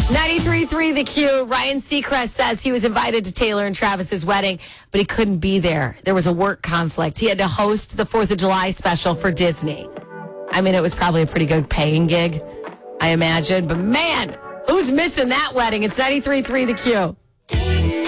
93.3 The Q. Ryan Seacrest says he was invited to Taylor and Travis's wedding, but he couldn't be there. There was a work conflict. He had to host the 4th of July special for Disney. I mean, it was probably a pretty good paying gig, I imagine. But man, who's missing that wedding? It's 93.3 The Q.